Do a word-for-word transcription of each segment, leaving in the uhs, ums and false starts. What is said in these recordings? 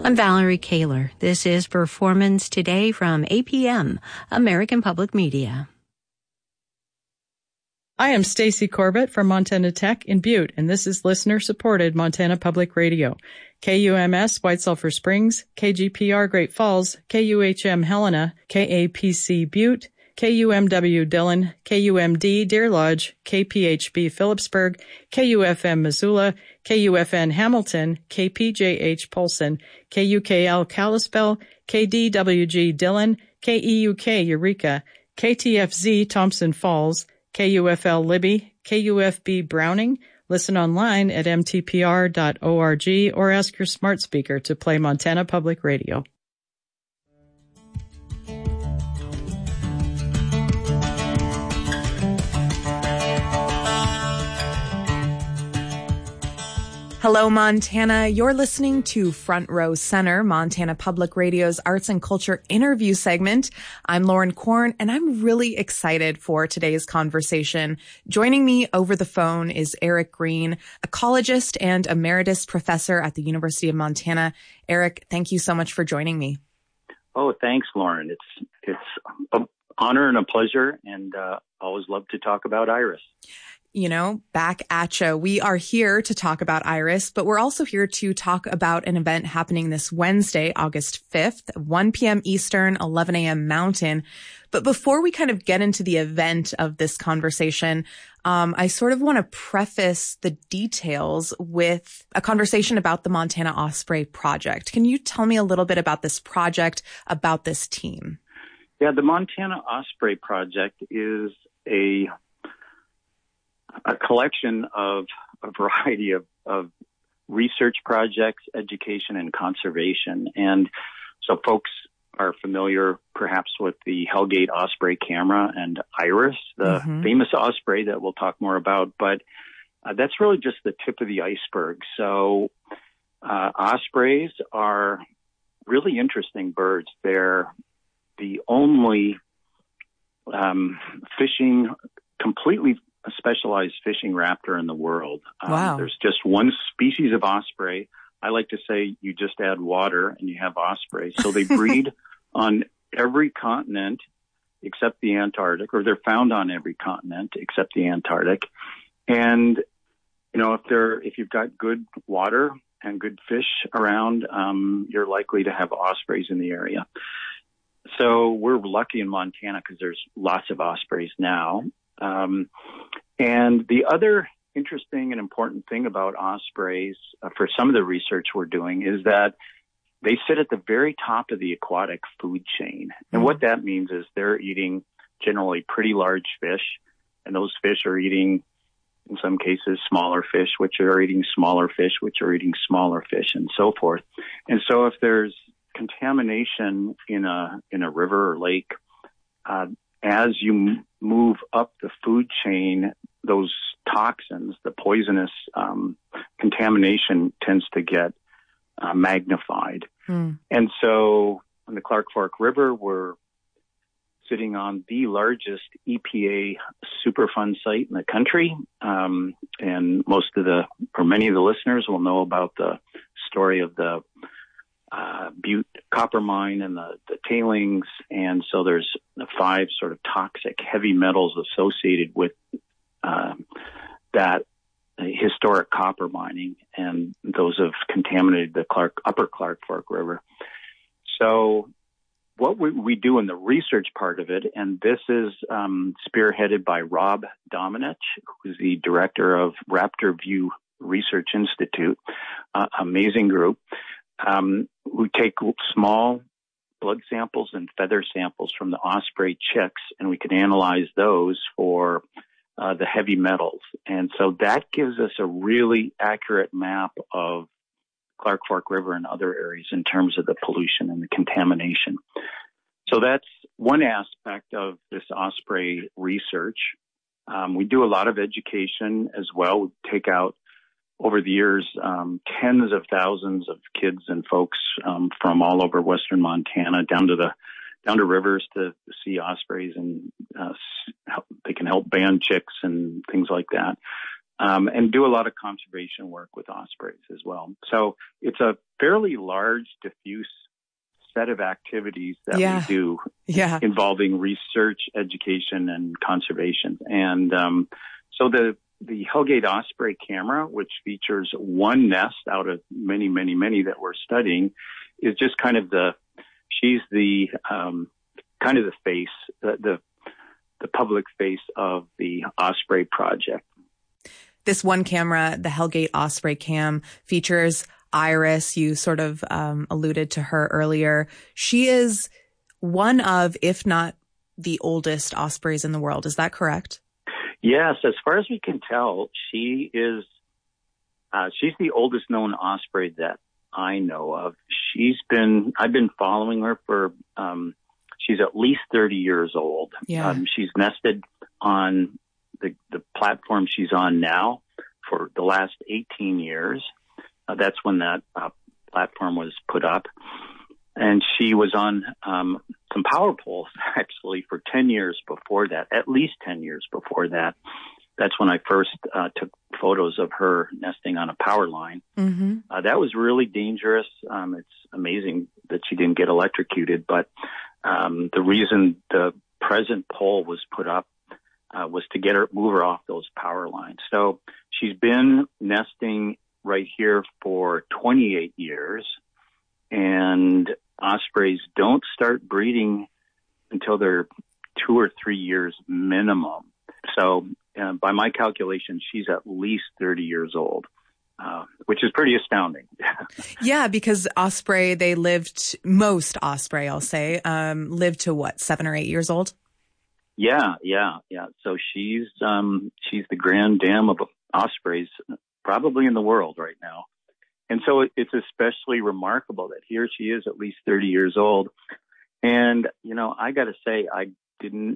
I'm Valerie Kaler. This is Performance Today from A P M, American Public Media. I am Stacy Corbett from Montana Tech in Butte, and this is listener-supported Montana Public Radio. K U M S White Sulphur Springs, K G P R Great Falls, K U H M Helena, K A P C Butte, K U M W Dillon, K U M D Deer Lodge, K P H B Phillipsburg, K U F M Missoula, K U F N Hamilton, K P J H Polson, K U K L Kalispell, K D W G Dillon, K E U K Eureka, K T F Z Thompson Falls, K U F L Libby, K U F B Browning. Listen online at m t p r dot org or ask your smart speaker to play Montana Public Radio. Hello, Montana. You're listening to Front Row Center, Montana Public Radio's arts and culture interview segment. I'm Lauren Korn, and I'm really excited for today's conversation. Joining me over the phone is Eric Green, ecologist and emeritus professor at the University of Montana. Eric, thank you so much for joining me. Oh, thanks, Lauren. It's it's an honor and a pleasure, and uh, always love to talk about Iris. You know, back at you. We are here to talk about Iris, but we're also here to talk about an event happening this Wednesday, August fifth, one p.m. Eastern, eleven a.m. Mountain. But before we kind of get into the event of this conversation, um, I sort of want to preface the details with a conversation about the Montana Osprey Project. Can you tell me a little bit about this project, about this team? Yeah, the Montana Osprey Project is a a collection of a variety of, of research projects, education, and conservation. And so folks are familiar perhaps with the Hellgate Osprey camera and Iris, the mm-hmm. famous osprey that we'll talk more about. But uh, that's really just the tip of the iceberg. So uh, ospreys are really interesting birds. They're the only um, fishing, completely a specialized fishing raptor in the world. Um, wow. There's just one species of osprey. I like to say you just add water and you have ospreys. So they breed on every continent except the Antarctic, or they're found on every continent except the Antarctic. And, you know, if they're, if you've got good water and good fish around, um, you're likely to have ospreys in the area. So we're lucky in Montana because there's lots of ospreys now. Um, and the other interesting and important thing about ospreys, uh, for some of the research we're doing, is that they sit at the very top of the aquatic food chain. And mm-hmm. what that means is they're eating generally pretty large fish, and those fish are eating, in some cases, smaller fish, which are eating smaller fish, which are eating smaller fish, and so forth. And so if there's contamination in a in a river or lake, uh, as you move up the food chain, those toxins, the poisonous um, contamination tends to get uh, magnified. Mm. And so on the Clark Fork River, we're sitting on the largest E P A Superfund site in the country. Um, and most of the, or many of the listeners will know about the story of the Uh, Butte copper mine and the, the tailings. And so there's the five sort of toxic heavy metals associated with uh, that uh, historic copper mining, and those have contaminated the Clark, upper Clark Fork River. So what we, we do in the research part of it, and this is um, spearheaded by Rob Domenech, who's the director of Raptor View Research Institute, uh, amazing group. Um, we take small blood samples and feather samples from the osprey chicks, and we can analyze those for uh, the heavy metals. And so that gives us a really accurate map of Clark Fork River and other areas in terms of the pollution and the contamination. So that's one aspect of this osprey research. Um, we do a lot of education as well. We take out, over the years, um, tens of thousands of kids and folks um, from all over western Montana down to the down to rivers to see ospreys, and uh, help, they can help ban chicks and things like that. um, and do a lot of conservation work with ospreys as well. So it's a fairly large, diffuse set of activities that yeah. we do yeah. involving research, education, and conservation. And um, so the the Hellgate Osprey camera, which features one nest out of many, many, many that we're studying, is just kind of the, she's the um, kind of the face, the, the the public face of the Osprey project. This one camera, the Hellgate Osprey Cam, features Iris. You sort of um, alluded to her earlier. She is one of, if not the oldest ospreys in the world. Is that correct? Yes, as far as we can tell, she is, uh, she's the oldest known osprey that I know of. She's been, I've been following her for, um, she's at least thirty years old. Yeah. Um, she's nested on the, the platform she's on now for the last eighteen years. Uh, that's when that uh, platform was put up. And she was on um, some power poles, actually, for ten years before that, at least ten years before that. That's when I first uh, took photos of her nesting on a power line. Mm-hmm. Uh, that was really dangerous. Um, it's amazing that she didn't get electrocuted, but um, the reason the present pole was put up uh, was to get her, move her off those power lines. So she's been nesting right here for twenty-eight years. And ospreys don't start breeding until they're two or three years minimum. So uh, by my calculation, she's at least thirty years old, uh, which is pretty astounding. Yeah, because osprey, they lived, most osprey, I'll say, um, lived to what, seven or eight years old? Yeah, yeah, yeah. So she's um, she's the grand dam of ospreys, probably in the world right now. And so it's especially remarkable that here she is at least thirty years old. And, you know, I got to say, I didn't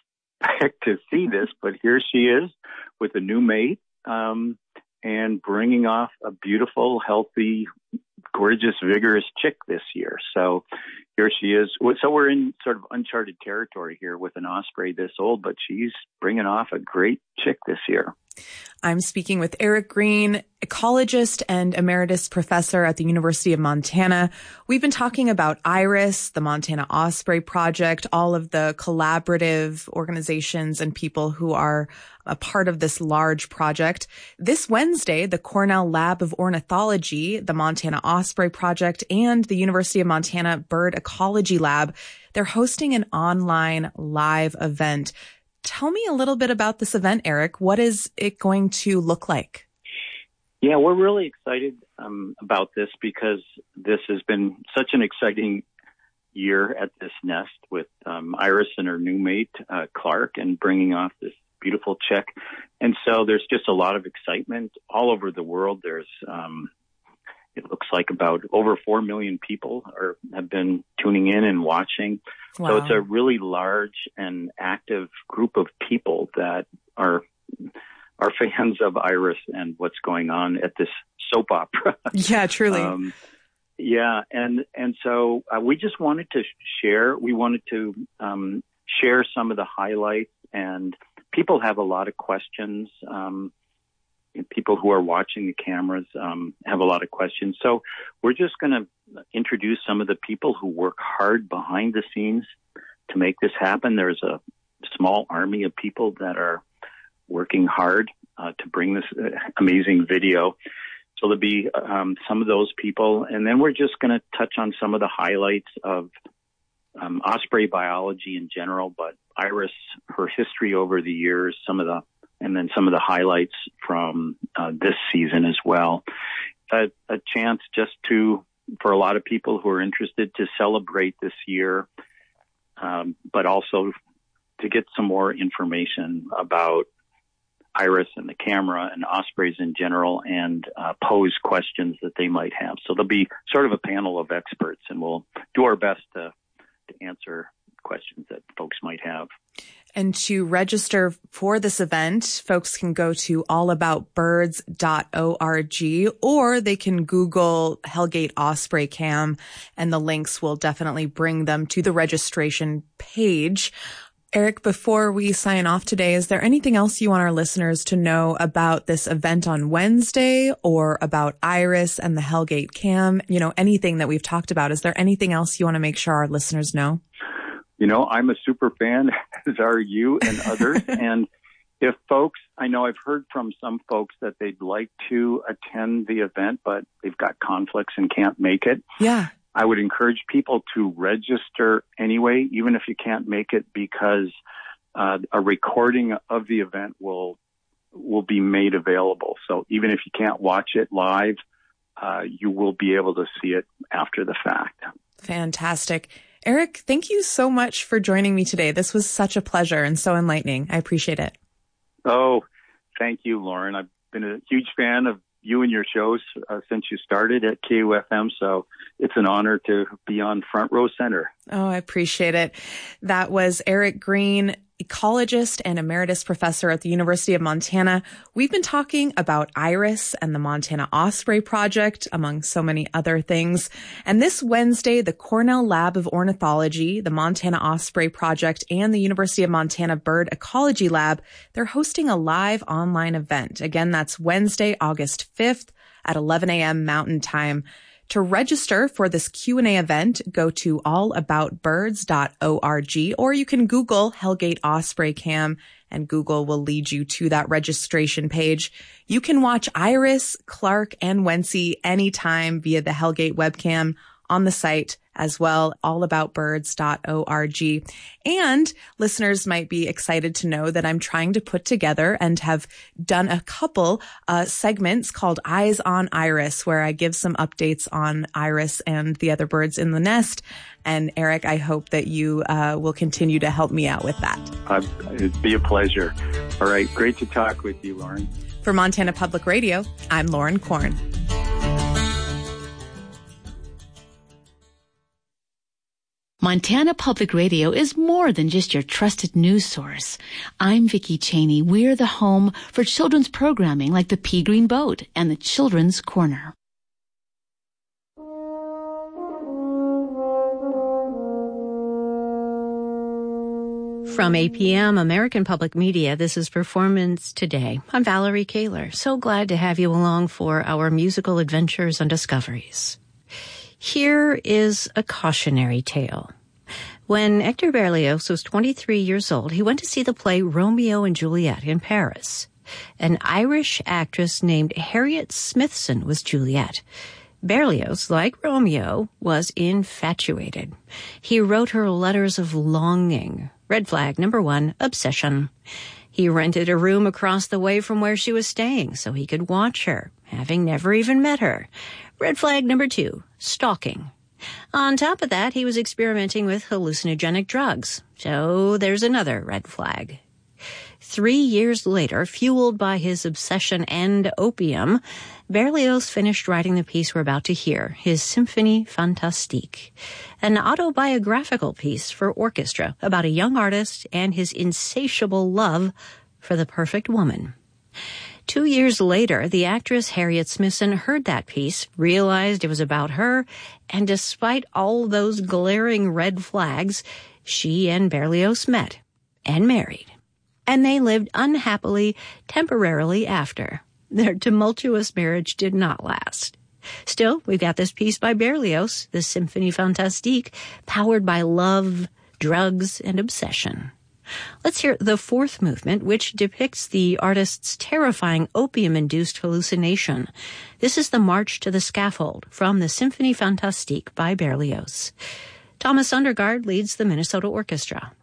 expect to see this, but here she is with a new mate um, and bringing off a beautiful, healthy, gorgeous, vigorous chick this year. So here she is. So we're in sort of uncharted territory here with an osprey this old, but she's bringing off a great chick this year. I'm speaking with Eric Green, ecologist and emeritus professor at the University of Montana. We've been talking about IRIS, the Montana Osprey Project, all of the collaborative organizations and people who are a part of this large project. This Wednesday, the Cornell Lab of Ornithology, the Montana Osprey Project, and the University of Montana Bird Ecology Lab, they're hosting an online live event. Tell me a little bit about this event, Eric. What is it going to look like? Yeah, we're really excited um, about this because this has been such an exciting year at this nest with um, Iris and her new mate, uh, Clark, and bringing off this beautiful chick. And so there's just a lot of excitement all over the world. There's, um, it looks like about over four million people are, have been tuning in and watching. Wow. So it's a really large and active group of people that are are fans of Iris and what's going on at this soap opera. Yeah, truly. um, yeah, and and so uh, we just wanted to share. We wanted to um, share some of the highlights, and people have a lot of questions. Um, people who are watching the cameras um, have a lot of questions. So we're just going to introduce some of the people who work hard behind the scenes to make this happen. There's a small army of people that are working hard uh, to bring this uh, amazing video. So there'll be um, some of those people. And then we're just going to touch on some of the highlights of um, osprey biology in general, but Iris, her history over the years, some of the and then some of the highlights from uh, this season as well. A, a chance just to, for a lot of people who are interested, to celebrate this year, um, but also to get some more information about Iris and the camera and ospreys in general, and uh, pose questions that they might have. So there'll be sort of a panel of experts, and we'll do our best to, to answer questions that folks might have. And to register for this event, folks can go to all about birds dot org, or they can Google Hellgate Osprey Cam, and the links will definitely bring them to the registration page. Eric, before we sign off today, is there anything else you want our listeners to know about this event on Wednesday or about Iris and the Hellgate Cam? You know, anything that we've talked about. Is there anything else you want to make sure our listeners know? You know, I'm a super fan, as are you and others. And if folks, I know I've heard from some folks that they'd like to attend the event, but they've got conflicts and can't make it. Yeah. I would encourage people to register anyway, even if you can't make it, because uh, a recording of the event will will be made available. So even if you can't watch it live, uh, you will be able to see it after the fact. Fantastic. Eric, thank you so much for joining me today. This was such a pleasure and so enlightening. I appreciate it. Oh, thank you, Lauren. I've been a huge fan of you and your shows uh, since you started at K U F M, so it's an honor to be on Front Row Center. Oh, I appreciate it. That was Eric Green, ecologist and emeritus professor at the University of Montana. We've been talking about Iris and the Montana Osprey Project, among so many other things. And this Wednesday, the Cornell Lab of Ornithology, the Montana Osprey Project, and the University of Montana Bird Ecology Lab, they're hosting a live online event. Again, that's Wednesday, August fifth at eleven a.m. Mountain Time. To register for this Q and A event, go to all about birds dot org, or you can Google Hellgate Osprey Cam, and Google will lead you to that registration page. You can watch Iris, Clark, and Wency anytime via the Hellgate webcam on the site as well, all about birds dot org. And listeners might be excited to know that I'm trying to put together and have done a couple uh, segments called Eyes on Iris, where I give some updates on Iris and the other birds in the nest. And Eric, I hope that you uh, will continue to help me out with that. Uh, it'd be a pleasure. All right. Great to talk with you, Lauren. For Montana Public Radio, I'm Lauren Korn. Montana Public Radio is more than just your trusted news source. I'm Vicki Cheney. We're the home for children's programming like the Pea Green Boat and the Children's Corner. From A P M, American Public Media, this is Performance Today. I'm Valerie Kaler. So glad to have you along for our musical adventures and discoveries. Here is a cautionary tale. When Hector Berlioz was twenty-three years old, he went to see the play Romeo and Juliet in Paris. An Irish actress named Harriet Smithson was Juliet. Berlioz, like Romeo, was infatuated. He wrote her letters of longing. Red flag number one, obsession. He rented a room across the way from where she was staying so he could watch her, having never even met her. Red flag number two, stalking. On top of that, he was experimenting with hallucinogenic drugs. So there's another red flag. Three years later, fueled by his obsession and opium, Berlioz finished writing the piece we're about to hear, his Symphonie Fantastique, an autobiographical piece for orchestra about a young artist and his insatiable love for the perfect woman. Two years later, the actress Harriet Smithson heard that piece, realized it was about her, and despite all those glaring red flags, she and Berlioz met and married. And they lived unhappily, temporarily after. Their tumultuous marriage did not last. Still, we've got this piece by Berlioz, the Symphonie Fantastique, powered by love, drugs, and obsession. Let's hear the fourth movement, which depicts the artist's terrifying opium-induced hallucination. This is the March to the Scaffold from the Symphonie Fantastique by Berlioz. Thomas Undergard leads the Minnesota Orchestra.